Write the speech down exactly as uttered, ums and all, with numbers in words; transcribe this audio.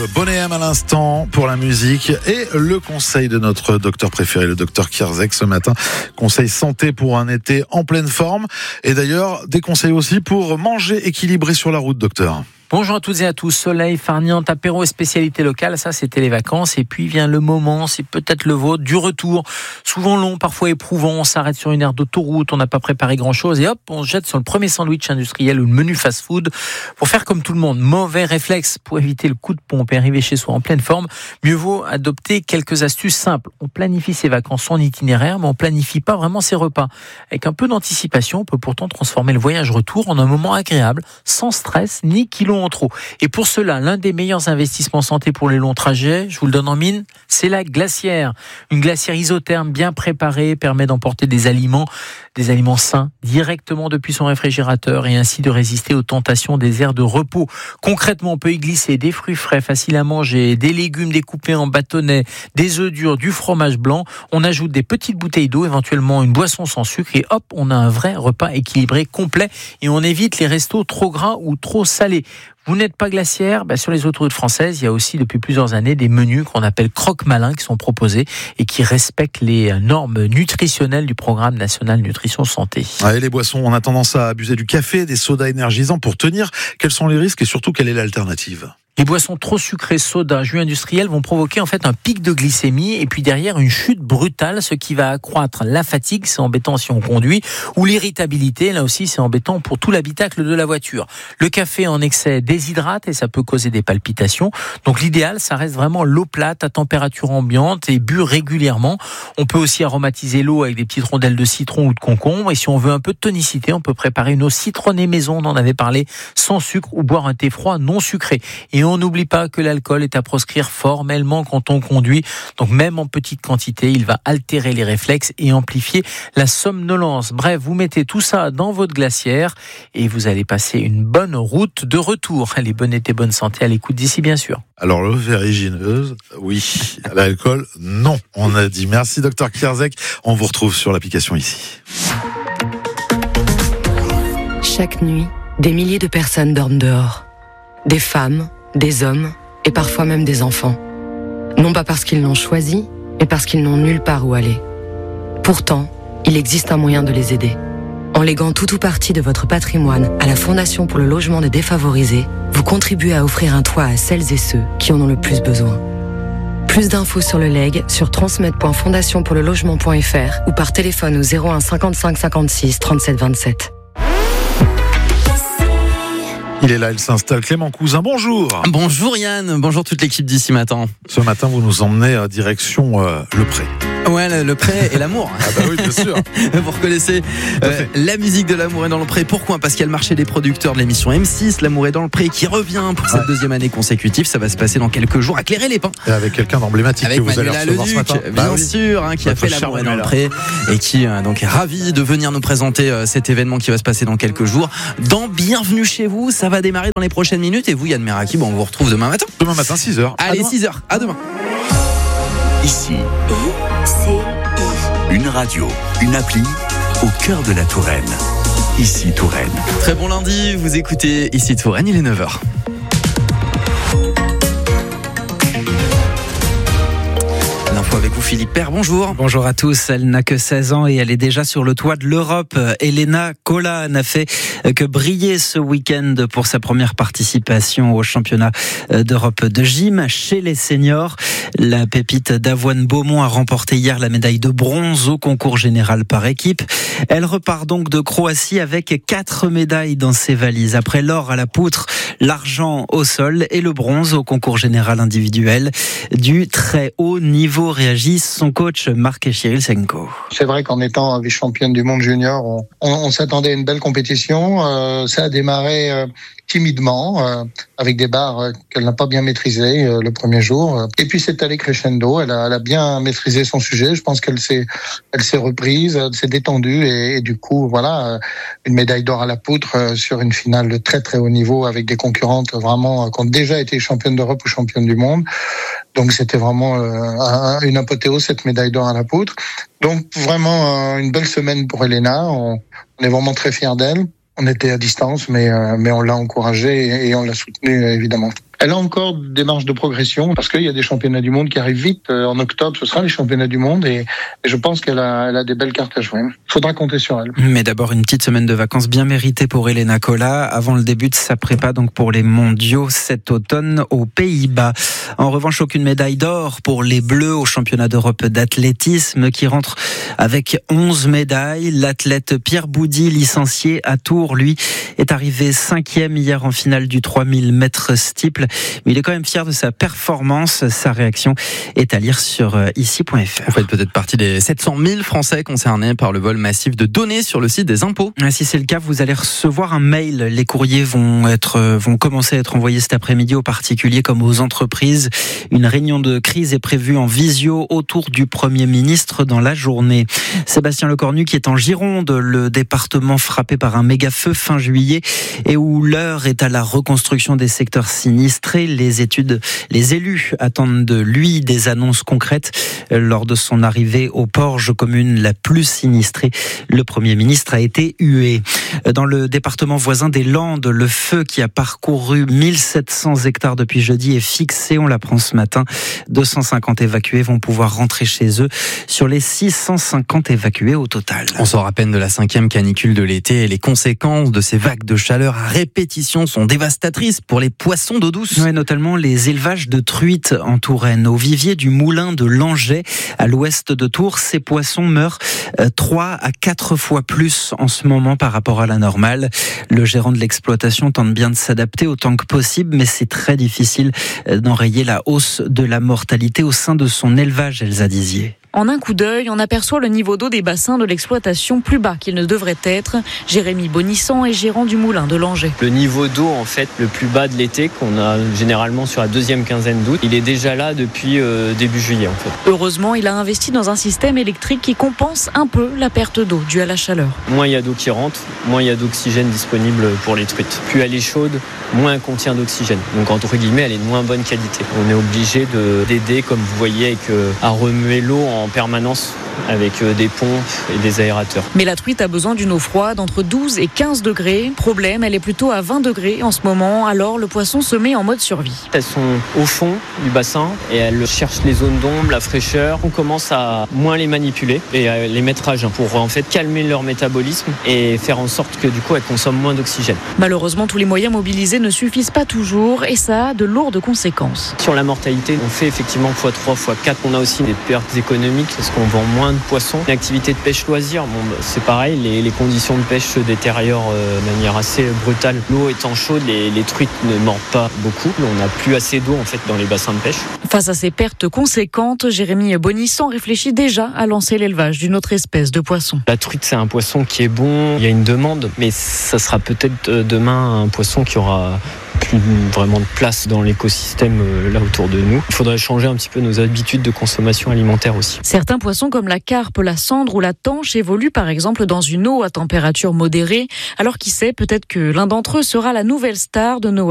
Bonnet M à l'instant pour la musique et le conseil de notre docteur préféré, le docteur Kierzek ce matin. Conseil santé pour un été en pleine forme et d'ailleurs des conseils aussi pour manger équilibré sur la route, docteur. Bonjour à toutes et à tous, soleil, farniente, apéro et spécialité locale, ça c'était les vacances. Et puis vient le moment, c'est peut-être le vôtre, du retour. Souvent long, parfois éprouvant, on s'arrête sur une aire d'autoroute, on n'a pas préparé grand-chose et hop, on se jette sur le premier sandwich industriel ou le menu fast-food pour faire comme tout le monde. Mauvais réflexe pour éviter le coup de pompe et arriver chez soi en pleine forme. Mieux vaut adopter quelques astuces simples. On planifie ses vacances, son itinéraire, mais on planifie pas vraiment ses repas. Avec un peu d'anticipation, on peut pourtant transformer le voyage retour en un moment agréable, sans stress ni kilos en trop. Et pour cela, l'un des meilleurs investissements santé pour les longs trajets, je vous le donne en mine, c'est la glacière. Une glacière isotherme bien préparée permet d'emporter des aliments, des aliments sains directement depuis son réfrigérateur et ainsi de résister aux tentations des aires de repos. Concrètement, on peut y glisser des fruits frais faciles à manger, des légumes découpés en bâtonnets, des œufs durs, du fromage blanc. On ajoute des petites bouteilles d'eau, éventuellement une boisson sans sucre et hop, on a un vrai repas équilibré, complet et on évite les restos trop gras ou trop salés. Vous n'êtes pas glaciaire, bah sur les autoroutes françaises, il y a aussi depuis plusieurs années des menus qu'on appelle croque-malins qui sont proposés et qui respectent les normes nutritionnelles du programme national nutrition santé. Ouais, les boissons, on a tendance à abuser du café, des sodas énergisants pour tenir. Quels sont les risques et surtout quelle est l'alternative ? Les boissons trop sucrées, soda, jus industriels vont provoquer en fait un pic de glycémie et puis derrière une chute brutale, ce qui va accroître la fatigue, c'est embêtant si on conduit, ou l'irritabilité, là aussi c'est embêtant pour tout l'habitacle de la voiture. Le café en excès déshydrate et ça peut causer des palpitations. Donc l'idéal, ça reste vraiment l'eau plate à température ambiante et bu régulièrement. On peut aussi aromatiser l'eau avec des petites rondelles de citron ou de concombre et si on veut un peu de tonicité, on peut préparer une eau citronnée maison, on en avait parlé, sans sucre ou boire un thé froid non sucré. Et Et on n'oublie pas que l'alcool est à proscrire formellement quand on conduit. Donc même en petite quantité, il va altérer les réflexes et amplifier la somnolence. Bref, vous mettez tout ça dans votre glacière et vous allez passer une bonne route de retour. Allez, bonne été, bonne santé à l'écoute d'ici, bien sûr. Alors, l'eau verrigineuse, oui. L'alcool, non. On a dit merci, docteur Kierzek. On vous retrouve sur l'application ici. Chaque nuit, des milliers de personnes dorment dehors. Des femmes, des hommes et parfois même des enfants. Non pas parce qu'ils l'ont choisi, mais parce qu'ils n'ont nulle part où aller. Pourtant, il existe un moyen de les aider. En léguant tout ou partie de votre patrimoine à la Fondation pour le logement des défavorisés, vous contribuez à offrir un toit à celles et ceux qui en ont le plus besoin. Plus d'infos sur le legs sur transmet point fondation pour le logement point f r ou par téléphone au zéro un cinquante-cinq cinquante-six trente-sept vingt-sept. Il est là, il s'installe. Clément Cousin, bonjour. Bonjour Yann, bonjour toute l'équipe d'ici matin. Ce matin, vous nous emmenez à direction euh, Le Pré. Ouais, le, le pré et l'amour. Ah bah oui, bien sûr. Vous reconnaissez euh, la musique de L'amour est dans le pré. Pourquoi ? Parce qu'il y a le marché des producteurs de l'émission M six, L'amour est dans le pré, qui revient pour cette ouais. deuxième année consécutive. Ça va se passer dans quelques jours à Cléret-les-Pins. Et avec quelqu'un d'emblématique avec que vous Manuela allez recevoir Leduc, ce matin. Bien bah oui. sûr, hein, qui Notre a fait L'amour est dans le pré et qui euh, donc est ravi de venir nous présenter euh, cet événement qui va se passer dans quelques jours. Dans Bienvenue chez vous, ça va démarrer dans les prochaines minutes. Et vous, Yann Meraki, bon, on vous retrouve demain matin. Demain matin, six heures. Allez, six heures. À demain. Ici, une radio, une appli au cœur de la Touraine. Ici Touraine. Très bon lundi, vous écoutez Ici Touraine, il est neuf heures. L'info avec vous Philippe Père, bonjour. Bonjour à tous, elle n'a que seize ans et elle est déjà sur le toit de l'Europe. Elena Kola n'a fait que briller ce week-end pour sa première participation au championnat d'Europe de gym chez les seniors. La pépite d'Avoine Beaumont a remporté hier la médaille de bronze au concours général par équipe. Elle repart donc de Croatie avec quatre médailles dans ses valises. Après l'or à la poutre, l'argent au sol et le bronze au concours général individuel. Du très haut niveau réagit son coach Marc Chirilsenko. C'est vrai qu'en étant vice-championne du monde junior, on, on, on s'attendait à une belle compétition. Euh, ça a démarré euh, timidement, euh, avec des barres euh, qu'elle n'a pas bien maîtrisées euh, le premier jour. Et puis c'est allé crescendo. Elle a, elle a bien maîtrisé son sujet. Je pense qu'elle s'est, elle s'est reprise, elle s'est détendue et, et du coup, voilà, euh, une médaille d'or à la poutre euh, sur une finale de très très haut niveau avec des concurrentes vraiment euh, qui ont déjà été championnes d'Europe ou championnes du monde. Donc c'était vraiment euh, une apothéose, cette médaille d'or à la poutre. Donc vraiment euh, une belle semaine pour Elena. On, on est vraiment très fiers d'elle. On était à distance, mais, euh, mais on l'a encouragée et, et on l'a soutenue évidemment. Elle a encore des marges de progression parce qu'il y a des championnats du monde qui arrivent vite. En octobre, ce sera les championnats du monde et, et je pense qu'elle a, elle a des belles cartes à jouer. Il faudra compter sur elle. Mais d'abord, une petite semaine de vacances bien méritée pour Elena Kola avant le début de sa prépa donc pour les mondiaux cet automne aux Pays-Bas. En revanche, aucune médaille d'or pour les Bleus au championnat d'Europe d'athlétisme qui rentre avec onze médailles. L'athlète Pierre Boudy, licencié à Tours, lui, est arrivé cinquième hier en finale du trois mille mètres steeple. Mais il est quand même fier de sa performance. Sa réaction est à lire sur ici point f r. Vous faites peut-être partie des sept cent mille Français concernés par le vol massif de données sur le site des impôts. Si c'est le cas, vous allez recevoir un mail. Les courriers vont être, vont commencer à être envoyés cet après-midi aux particuliers comme aux entreprises. Une réunion de crise est prévue en visio autour du Premier ministre dans la journée. Sébastien Lecornu qui est en Gironde, le département frappé par un méga feu fin juillet et où l'heure est à la reconstruction des secteurs sinistrés. Les études, les élus attendent de lui des annonces concrètes lors de son arrivée au Porge, commune la plus sinistrée. Le Premier ministre a été hué. Dans le département voisin des Landes, le feu qui a parcouru mille sept cents hectares depuis jeudi est fixé. On l'apprend ce matin. deux cent cinquante évacués vont pouvoir rentrer chez eux sur les six cent cinquante évacués au total. On sort à peine de la cinquième canicule de l'été et les conséquences de ces vagues de chaleur à répétition sont dévastatrices pour les poissons d'eau douce. Ouais, notamment les élevages de truites en Touraine. Au vivier du moulin de Langeais, à l'ouest de Tours, ces poissons meurent trois à quatre fois plus en ce moment par rapport à la normale. Le gérant de l'exploitation tente bien de s'adapter autant que possible, mais c'est très difficile d'enrayer la hausse de la mortalité au sein de son élevage, Elsa Dizier. En un coup d'œil, on aperçoit le niveau d'eau des bassins de l'exploitation plus bas qu'il ne devrait être. Jérémy Bonissant est gérant du moulin de Langeais. Le niveau d'eau, en fait, le plus bas de l'été, qu'on a généralement sur la deuxième quinzaine d'août, il est déjà là depuis euh, début juillet, en fait. Heureusement, il a investi dans un système électrique qui compense un peu la perte d'eau due à la chaleur. Moins il y a d'eau qui rentre, moins il y a d'oxygène disponible pour les truites. Plus elle est chaude, moins elle contient d'oxygène. Donc, entre guillemets, elle est de moins bonne qualité. On est obligé de, d'aider, comme vous voyez, avec, euh, à remuer l'eau en en permanence avec des pompes et des aérateurs. Mais la truite a besoin d'une eau froide entre douze et quinze degrés. Problème, elle est plutôt à vingt degrés en ce moment, alors le poisson se met en mode survie. Elles sont au fond du bassin et elles cherchent les zones d'ombre, la fraîcheur. On commence à moins les manipuler et à les mettre à jeun pour en fait calmer leur métabolisme et faire en sorte que du coup elles consomment moins d'oxygène. Malheureusement, tous les moyens mobilisés ne suffisent pas toujours et ça a de lourdes conséquences. Sur la mortalité, on fait effectivement fois trois, fois quatre. On a aussi des pertes économiques parce qu'on vend moins de poissons. Une activité de pêche loisir, bon, c'est pareil, les, les conditions de pêche se détériorent euh, de manière assez brutale. L'eau étant chaude, les, les truites ne mordent pas beaucoup. On n'a plus assez d'eau en fait dans les bassins de pêche. Face à ces pertes conséquentes, Jérémy Bonissant réfléchit déjà à lancer l'élevage d'une autre espèce de poisson. La truite, c'est un poisson qui est bon, il y a une demande, mais ça sera peut-être demain un poisson qui aura plus vraiment de place dans l'écosystème là autour de nous. Il faudrait changer un petit peu nos habitudes de consommation alimentaire aussi. Certains poissons comme la carpe, la cendre ou la tanche évoluent par exemple dans une eau à température modérée. Alors qui sait, peut-être que l'un d'entre eux sera la nouvelle star de Noël.